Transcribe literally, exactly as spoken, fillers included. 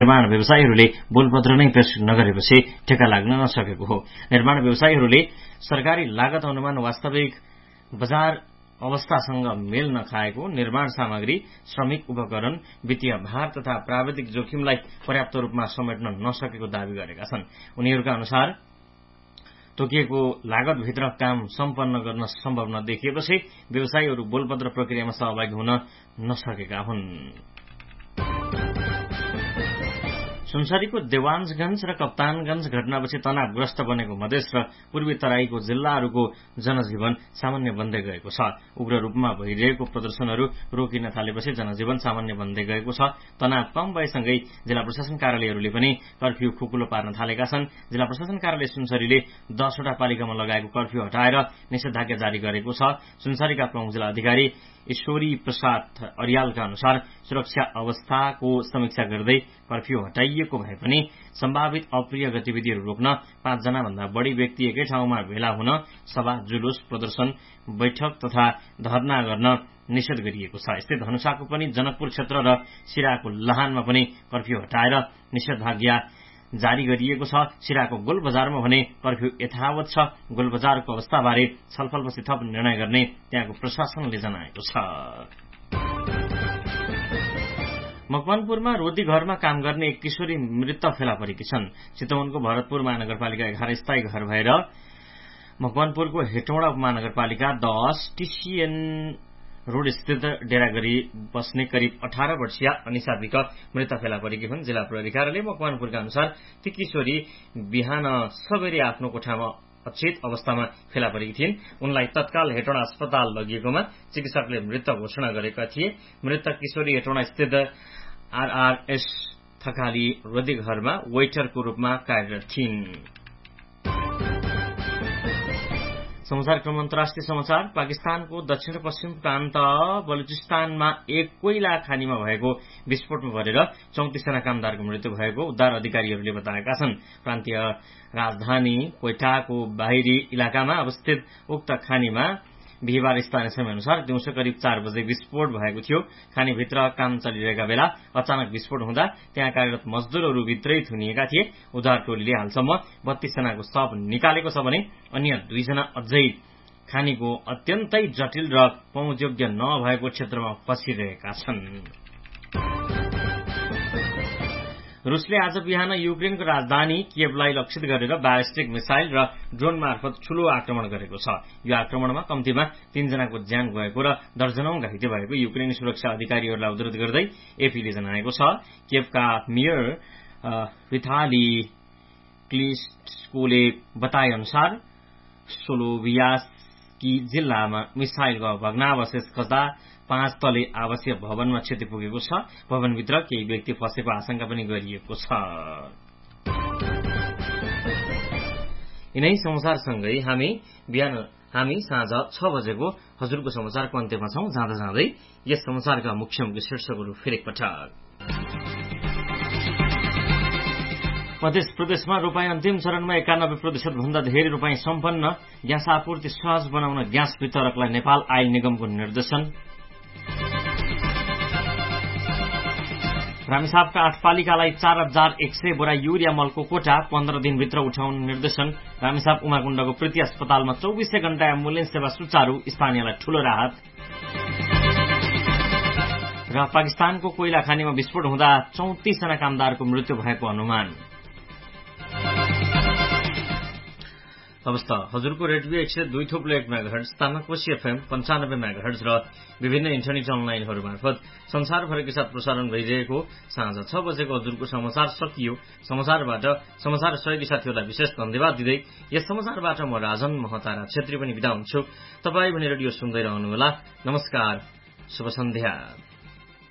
निर्माण व्यवसायीहरूले बोलपत्र नै पेश नगरेपछि ठेक्का लाग्न नसकेको हो। निर्माण व्यवसायीहरूले सरकारी लागत अनुमान वास्तविक बजार अवस्थासँग मेल नखाएको, निर्माण सामग्री, श्रमिक उपकरण, वित्तीय भार तथा प्राविधिक जोखिमलाई पर्याप्त रूपमा समेट्न नसकेको दावी गरेका छन्। उनीहरूका अनुसार तोकिएको लागतभित्र काम सम्पन्न गर्न सम्भव नदेखिएपछि व्यवसायीहरू बोलपत्र प्रक्रियामा सहभागी हुन नसकेका हुन्। सुनसरीको देवान्सगंज र कप्तानगंज घटनापछि तनावग्रस्त बनेको मधेस र पूर्वी तराईको जिल्लाहरूको जनजीवन सामान्य बन्दै गएको छ। उग्र रूपमा भइरहेको प्रदर्शनहरू रोकिन थालेपछि जनजीवन सामान्य बन्दै गएको छ। तनाव कम भएसँगै जिल्ला प्रशासन कार्यालयहरूले पनि कर्फ्यू खुकुलो पार्न थालेका छन्। जिल्ला प्रशासन कार्यालय सुनसरीले दसवटा पालिकामा लगाएको कर्फ्यू हटाएर निषेधाज्ञा जारी गरेको छ। सुनसरीका प्रमुख जिल्ला अधिकारी ईश्वरी प्रसाद अरियालका अनुसार सुरक्षा अवस्थाको समीक्षा गर्दै कर्फ्यू हटाइएको भए पनि सम्भावित अप्रिय गतिविधिहरू रोक्न पाँचजना भन्दा बढ़ी व्यक्ति एकै ठाउँमा भेला हुन, सभा, जुलुस, प्रदर्शन, बैठक तथा धरना गर्न निषेध गरिएको छ। यस्तै धनुषाको पनि जनकपुर क्षेत्र र सिराको लाहानमा पनि कर्फ्यू हटाएर निषेधाज्ञा जारी गरिएको छ। सिराको गोल बजारमा भने कर्फ्यू यथावत छ। गोल बजारको अवस्थाबारे छलफलपछि थप निर्णय गर्ने त्यहाँको प्रशासनले जनाएको छ। मकवानपुरमा रोदी घरमा काम गर्ने एक किशोरी मृत फेला परेकी छन्। चितवनको भरतपुर महानगरपालिका एघार स्थायी घर भएर मकवानपुरको हेटौँडा उपमहानगरपालिका दस टीसीएन रोड स्थित डेरा गरी बस्ने करिब अठारह वर्षीय अनिसा विक मृत फेला परेकी हुन्। जिल्ला प्रहरी कार्यालय मकवानपुरका अनुसार ती किशोरी बिहान सबेरै आफ्नो कोठामा अचेत अवस्थामा फेला परेकी थिइन्। उनलाई तत्काल हेटौँडा अस्पताल लगिएकोमा चिकित्सकले मृत घोषणा गरेका थिए। मृतक किशोरी हेटौँडा स्थित आरआरएस थकाली रोदी घरमा वेटरको रूपमा कार्यरत थिइन्। समाचार क्रम अन्तर्राष्ट्रिय समाचार। पाकिस्तानको दक्षिण पश्चिम प्रान्त बलुचिस्तानमा एक कोइला खानीमा भएको विस्फोटमा परेर चौतिसजना कामदारको मृत्यु भएको उद्धार अधिकारीहरूले बताएका छन्। प्रान्तीय राजधानी कोइटाको बाहिरी इलाकामा अवस्थित उक्त खानीमा बिहिबार स्थानीय समयअनुसार दिउँसो करिब चार बजे विस्फोट भएको थियो। खानीभित्र काम चलिरहेका बेला अचानक विस्फोट हुँदा त्यहाँ कार्यरत मजदूरहरू भित्रै थुनिएका थिए। उद्धार टोलीले हालसम्म बत्तीस जनाको शव निकालेको छ भने अन्य दुईजना अझै खानीको अत्यन्तै जटिल र पहुँचयोग्य नभएको क्षेत्रमा फँसिरहेका छन्। रुसले आज बिहान युक्रेनको राजधानी कियभलाई लक्षित गरेर ब्यालिस्टिक मिसाइल र ड्रोन मार्फत ठूलो आक्रमण गरेको छ। यो आक्रमणमा कम्तीमा तीनजनाको ज्यान गएको र दर्जनौं घाइते भएको युक्रेनी सुरक्षा अधिकारीहरूलाई उद्धृत गर्दै एपीले जनाएको छ। कियभका मेयर विथाली क्लिस्कोले बताए अनुसार सोलोभियास्की जिल्लामा मिसाइलको भग्नावशेष खस्दा पाँच तले आवासीय भवनमा क्षति पुगेको छ। भवनभित्र केही व्यक्ति फँसेको आशंका पनि गरिएको छ। यिनै समाचारसँगै हामी बिहान हामी साँझ छ बजेको हजुरको समाचारको अन्त्यमा छौं। जाँदा जाँदै यस समाचारका मुख्य मुख्य शीर्षकहरू फेरि एकपटक। मध्य प्रदेशमा रोपाई अन्तिम चरणमा एकानब्बे प्रतिशत भन्दा धेरै रोपाई सम्पन्न। ग्यास आपूर्ति सहज बनाउन ग्यास वितरकलाई नेपाल आयल निगमको निर्देशन। रामेछापका आठ पालिकालाई चार हजार एक सय बोरा युरिया मलको कोटा पन्ध्र दिनभित्र उठाउने निर्देशन। रामेछाप उमाकुण्डको प्रीति अस्पतालमा चौबिसै घण्टा एम्बुलेन्स सेवा सुचारू, स्थानीयलाई ठूलो राहत। र पाकिस्तानको कोइला खानीमा विस्फोट हुँदा चौतिसजना कामदारको मृत्यु भएको अनुमान। अवस्था हजुरको रेडियो एक सय दुई थोप्लो एक मेगाहर्ट्ज, तामाकोशी एफएम पञ्चानब्बे मेगाहर्ट्ज र विभिन्न इन्टरनेट अनलाइनहरू मार्फत संसारभरकै साथ प्रसारण भइरहेको साँझ छ बजेको हजुरको समाचार सकियो। समाचारबाट समाचार सहयोगी साथीहरूलाई विशेष धन्यवाद दिँदै यस समाचारबाट म राजन महतारा छेत्री पनि बिदा हुन्छु। तपाईँ पनि रेडियो सुन्दै रहनुहोला। नमस्कार, शुभ सन्ध्या।